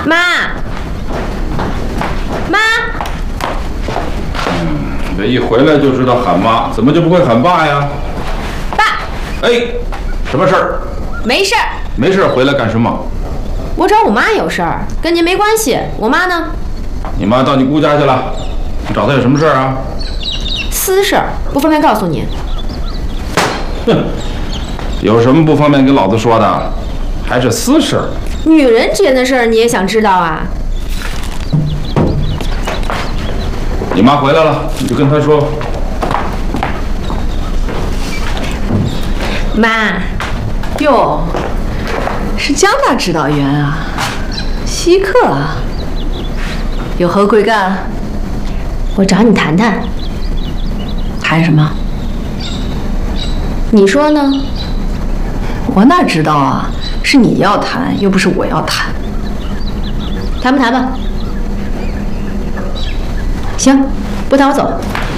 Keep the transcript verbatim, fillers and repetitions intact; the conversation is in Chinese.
妈，妈。 嗯，这一回来就知道喊妈，怎么就不会喊爸呀？ 爸。 哎，什么事儿？ 没事儿。 没事儿，回来干什么？ 我找我妈有事儿，跟您没关系。我妈呢？ 你妈到你姑家去了，你找她有什么事儿啊？ 私事儿，不方便告诉你。 哼，有什么不方便跟老子说的？还是私事儿？ 女人之间的事儿你也想知道啊？ 你妈回来了，你就跟她说。 妈， 哟，是江大指导员啊，稀客啊，有何贵干？ 我找你谈谈。 谈什么？ 你说呢？ 我哪知道啊？是你要谈，又不是我要谈。 谈不谈吧？行，不谈我走。